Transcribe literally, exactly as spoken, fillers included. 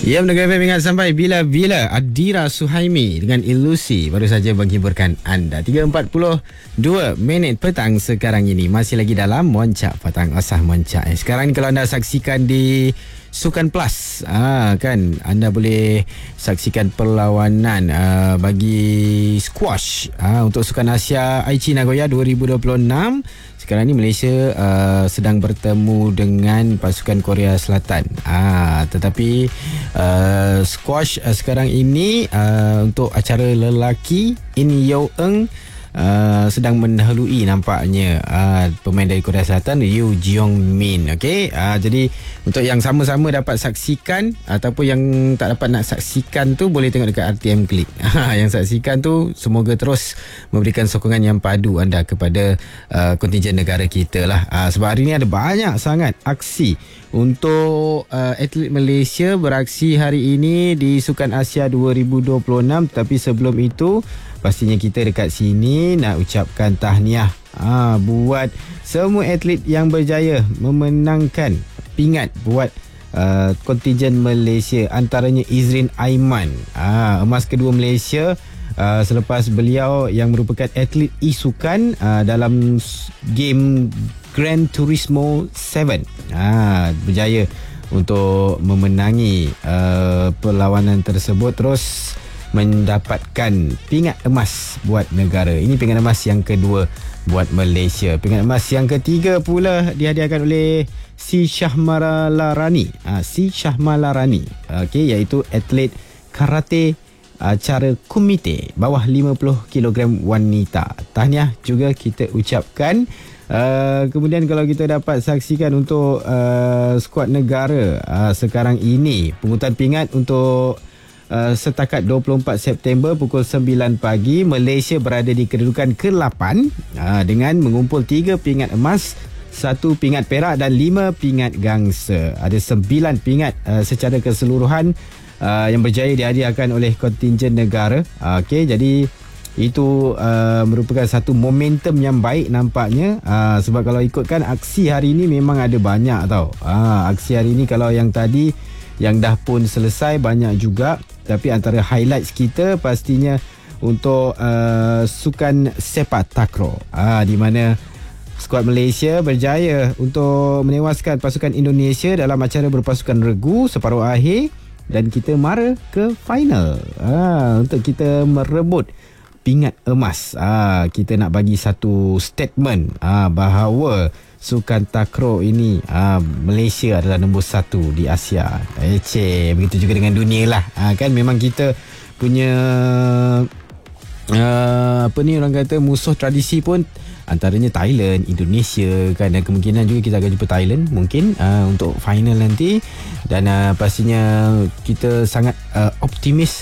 Ya, Mendengar F M ingat sampai bila-bila. Adira Suhaimi dengan Ilusi baru saja menghiburkan anda. tiga empat puluh dua minit petang sekarang ini. Masih lagi dalam Moncak Petang Asah Moncak. Eh, sekarang ni kalau anda saksikan di Sukan Plus, ah, kan anda boleh saksikan perlawanan ah, bagi squash ah, untuk Sukan Asia Aichi Nagoya dua ribu dua puluh enam. Sekarang ni Malaysia uh, sedang bertemu dengan pasukan Korea Selatan. Ah, tetapi uh, squash uh, sekarang ini uh, untuk acara lelaki, In Yeo Eng Uh, sedang mendahului nampaknya uh, pemain dari Korea Selatan, Yoo Jeong Min. Okey, uh, jadi untuk yang sama-sama dapat saksikan ataupun yang tak dapat nak saksikan tu boleh tengok dekat R T M Click. Yang saksikan tu semoga terus memberikan sokongan yang padu anda kepada uh, kontingen negara kita lah. Uh, sebab hari ni ada banyak sangat aksi untuk uh, atlet Malaysia beraksi hari ini di Sukan Asia dua ribu dua puluh enam. Tapi sebelum itu, pastinya kita dekat sini nak ucapkan tahniah ha, buat semua atlet yang berjaya memenangkan pingat buat uh, kontingen Malaysia. Antaranya Izrin Aiman, ha, emas kedua Malaysia uh, selepas beliau yang merupakan atlet e-sukan uh, dalam game Gran Turismo tujuh ha, berjaya untuk memenangi uh, perlawanan tersebut, terus mendapatkan pingat emas buat negara. Ini pingat emas yang kedua buat Malaysia. Pingat emas yang ketiga pula dihadiahkan oleh Si Syahmalarani. Ha, Si Syahmalarani, okey, iaitu atlet karate uh, cara kumite bawah lima puluh kilogram wanita. Tahniah juga kita ucapkan. Uh, kemudian kalau kita dapat saksikan untuk uh, skuad negara uh, sekarang ini, pungutan pingat untuk uh, setakat dua puluh empat September pukul sembilan pagi, Malaysia berada di kedudukan ke lapan uh, dengan mengumpul tiga pingat emas, satu pingat perak dan lima pingat gangsa. Ada sembilan pingat uh, secara keseluruhan uh, yang berjaya dihadiahkan oleh kontingen negara. Uh, Okey, jadi itu uh, merupakan satu momentum yang baik nampaknya, uh, sebab kalau ikutkan aksi hari ini memang ada banyak tau. Uh, aksi hari ini kalau yang tadi yang dah pun selesai banyak juga, tapi antara highlights kita pastinya untuk uh, sukan sepak takraw, uh, di mana skuad Malaysia berjaya untuk menewaskan pasukan Indonesia dalam acara berpasukan regu separuh akhir, dan kita mara ke final uh, untuk kita merebut pingat emas. Ah, kita nak bagi satu statement ah, bahawa sukan takraw ini ah, Malaysia adalah nombor satu di Asia. Eh, cik, begitu juga dengan dunia lah. Ah, kan memang kita punya uh, apa ni orang kata musuh tradisi pun antaranya Thailand, Indonesia kan, dan kemungkinan juga kita akan jumpa Thailand mungkin uh, untuk final nanti, dan uh, pastinya kita sangat uh, optimis